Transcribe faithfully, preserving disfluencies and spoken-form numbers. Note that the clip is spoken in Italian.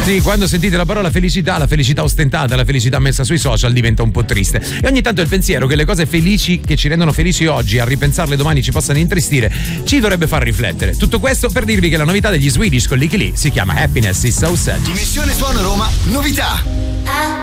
Sì, quando sentite la parola felicità, la felicità ostentata, la felicità messa sui social diventa un po' triste. E ogni tanto il pensiero che le cose felici che ci rendono felici oggi, a ripensarle domani ci possano intristire, ci dovrebbe far riflettere. Tutto questo per dirvi che la novità degli Swedish con Licky Lee si chiama Happiness is So Sad. Missione Suono Roma, novità.